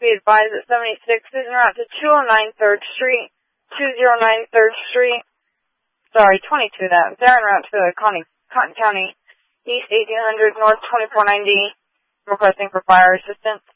be advised that 76 is en route to 209 3rd Street, 209 3rd Street. Sorry, 22 that. They're en route to Cotton County, East 1800 North 2490, requesting for fire assistance.